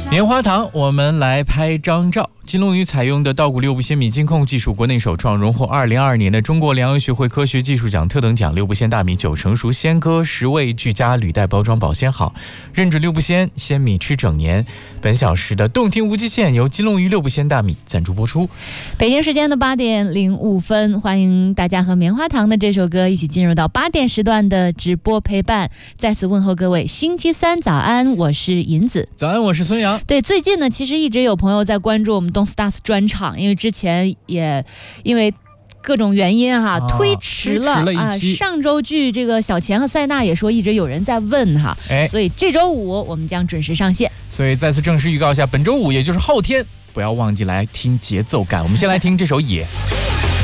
棉花糖，我们来拍张照。金龙鱼采用的稻谷六步鲜米金控技术国内首创，荣获2022年的中国粮油学会科学技术奖特等奖。六步鲜大米9成熟鲜割，10味俱佳，履带包装保鲜好，认准六步鲜，鲜米吃整年。本小时的动听无极限由金龙鱼六步鲜大米赞助播出。 北京时间的8点05分，欢迎大家和棉花糖的这首歌一起进入到8点时段的直播陪伴。再次问候各位，星期三早安，我是银子。 早安，我是孙杨。 对，最近呢，其实一直有朋友在关注我们Don't Stars专场，因为之前也因为各种原因推迟了一期。 上周据这个小钱和塞纳也说，一直有人在问所以这周五我们将准时上线。 所以再次正式预告一下，本周五也就是后天，不要忘记来听节奏感。我们先来听这首《野》。